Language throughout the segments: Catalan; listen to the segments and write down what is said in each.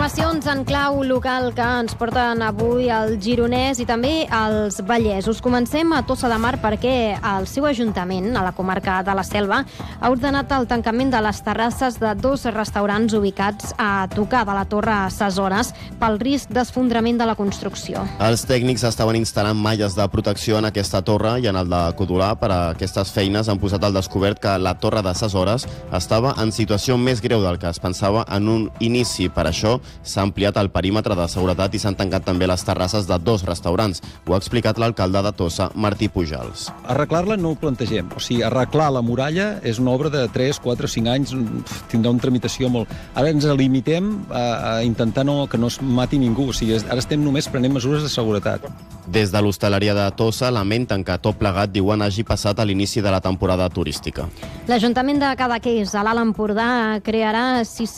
Informacions en clau local que ens porten avui al Gironès i també als Vallesos. Comencem a Tossa de Mar perquè el seu ajuntament, a la comarca de la Selva, ha ordenat el tancament de les terrasses de 2 restaurants ubicats a tocar de la Torre Ses pel risc d'esfondrament de la construcció. Els tècnics estaven instal·lant malles de protecció en aquesta torre i en el de Codolà. Per a aquestes feines han posat al descobert que la Torre de Ses estava en situació més greu del que es pensava en un inici. Per això s'ha ampliat el perímetre de seguretat i s'han tancat també les terrasses de 2 restaurants. Ho ha explicat l'alcalde de Tossa, Martí Pujals. Arreglar-la no ho plantegem. O sigui, arreglar la muralla és una obra de 3, 4, 5 anys, tindrà una tramitació molt... Ara ens limitem a intentar que no es mati ningú. O sigui, ara estem només prenent mesures de seguretat. Des de l'hostaleria de Tossa lamenten que tot plegat, diuen, hagi passat a l'inici de la temporada turística. L'Ajuntament de Cadaqués, a l'Alt Empordà, crearà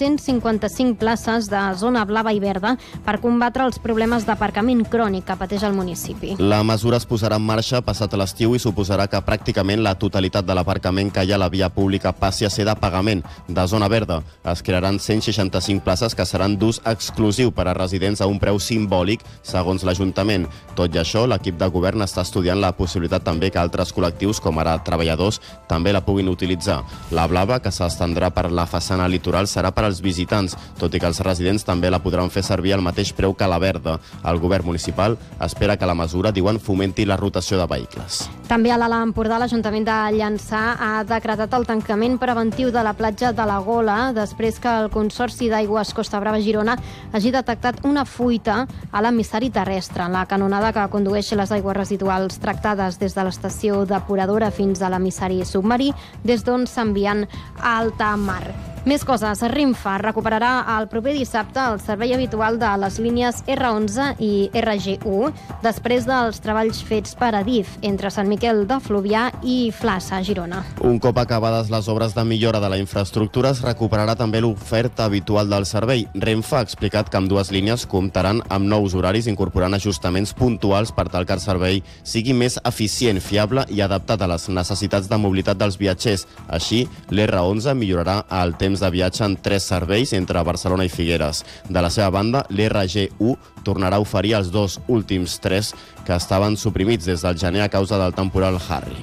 655 places de zona blava i verda per combatre els problemes d'aparcament crònic que pateix el municipi. La mesura es posarà en marxa passat l'estiu i suposarà que pràcticament la totalitat de l'aparcament que hi ha a la via pública passi a ser de pagament, de zona verda. Es crearan 165 places que seran d'ús exclusiu per a residents a un preu simbòlic, segons l'Ajuntament. Tot i això, l'equip de govern està estudiant la possibilitat també que altres col·lectius, com ara treballadors, també la puguin utilitzar. La blava, que s'estendrà per la façana litoral, serà per als visitants, tot i que els residents també la podran fer servir al mateix preu que la verda. El govern municipal espera que la mesura, diuen, fomenti la rotació de vehicles. També a l'Alt Empordà, l'Ajuntament de Llançà ha decretat el tancament preventiu de la platja de la Gola després que el Consorci d'Aigües Costa Brava Girona hagi detectat una fuita a l'emissari terrestre, la canonada que condueix les aigües residuals tractades des de l'estació depuradora fins a l'emissari submarí, des d'on s'envien a alta mar. Més coses. Renfe recuperarà el proper dissabte el servei habitual de les línies R11 i RG1 després dels treballs fets per Adif entre Sant Miquel de Fluvià i Flassa, Girona. Un cop acabades les obres de millora de la infraestructura, es recuperarà també l'oferta habitual del servei. Renfe ha explicat que ambdues línies comptaran amb nous horaris, incorporant ajustaments puntuals per tal que el servei sigui més eficient, fiable i adaptat a les necessitats de mobilitat dels viatgers. Així, l'R11 millorarà el temps de viatge en 3 serveis entre Barcelona i Figueres. De la seva banda, l'RG1 tornarà a oferir els 2 últims 3 que estaven suprimits des del gener a causa del temporal Harry.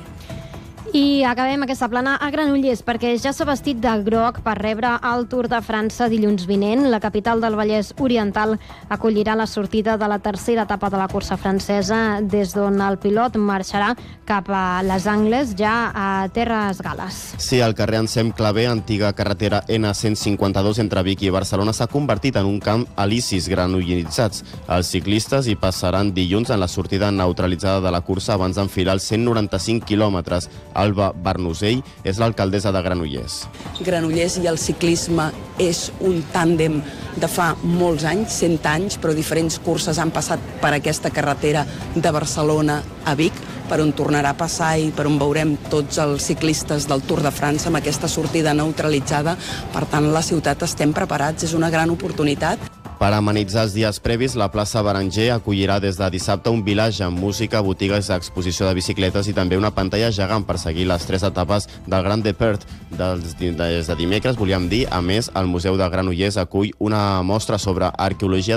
I acabem aquesta plana a Granollers perquè ja s'ha vestit de groc per rebre el Tour de França dilluns vinent. La capital del Vallès Oriental acollirà la sortida de la tercera etapa de la cursa francesa, des d'on el pilot marxarà cap a les Angles, ja a Terres Gal·les. Sí, el carrer Ensem Clavé, antiga carretera N152 entre Vic i Barcelona, s'ha convertit en un camp helicis granollitzats. Els ciclistes hi passaran dilluns en la sortida neutralitzada de la cursa abans d'enfilar els 195 quilòmetres. Alba Barnusell és l'alcaldessa de Granollers. Granollers i el ciclisme és un tàndem de fa molts anys, 100 anys, però diferents curses han passat per aquesta carretera de Barcelona a Vic, per on tornarà a passar i per on veurem tots els ciclistes del Tour de França amb aquesta sortida neutralitzada. Per tant, la ciutat estem preparats, és una gran oportunitat. Per amenitzar els dies previs, la plaça Berenger acollirà des de dissabte un village amb música, botigues, exposició de bicicletes i també una pantalla gegant per seguir les 3 etapes del Grand Depart. Des de dimecres, volíem dir, a més, el Museu de Granollers acull una mostra sobre arqueologia